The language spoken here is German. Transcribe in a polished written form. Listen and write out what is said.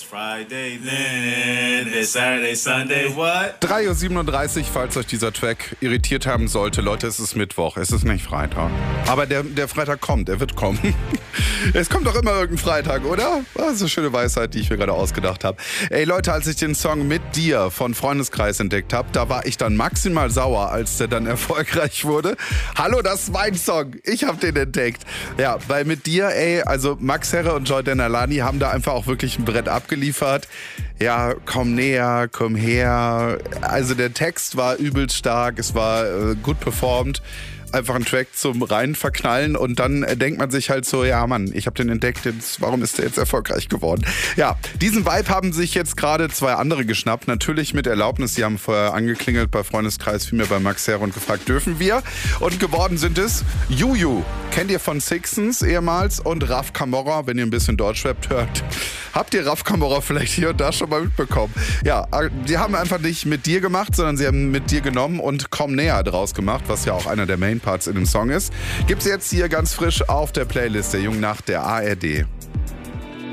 Friday then, it's Saturday, Sunday, what? 3:37 Uhr, falls euch dieser Track irritiert haben sollte. Leute, es ist Mittwoch, es ist nicht Freitag. Aber der Freitag kommt, er wird kommen. Es kommt doch immer irgendein Freitag, oder? Das ist eine schöne Weisheit, die ich mir gerade ausgedacht habe. Ey Leute, als ich den Song Mit dir von Freundeskreis entdeckt habe, da war ich dann maximal sauer, als der dann erfolgreich wurde. Hallo, das ist mein Song. Ich habe den entdeckt. Ja, weil Mit dir, ey, also Max Herre und Jordan Alani haben da einfach auch wirklich ein Brett abgeliefert. Ja, komm näher, komm her. Also der Text war übelst stark, es war gut performt. Einfach ein Track zum rein verknallen und dann denkt man sich halt so, ja Mann, ich habe den entdeckt, warum ist der jetzt erfolgreich geworden? Ja, diesen Vibe haben sich jetzt gerade zwei andere geschnappt, natürlich mit Erlaubnis, die haben vorher angeklingelt bei Freundeskreis, vielmehr bei Max Herre und gefragt, dürfen wir? Und geworden sind es Juju, kennt ihr von Sixtens ehemals, und Raf Camora, wenn ihr ein bisschen Deutschrap hört. Habt ihr Raf Camora vielleicht hier und da schon mal mitbekommen? Ja, die haben einfach nicht Mit dir gemacht, sondern sie haben Mit dir genommen und Komm näher draus gemacht, was ja auch einer der Main Parts in dem Song ist. Gibt's jetzt hier ganz frisch auf der Playlist der Jungen Nacht der ARD.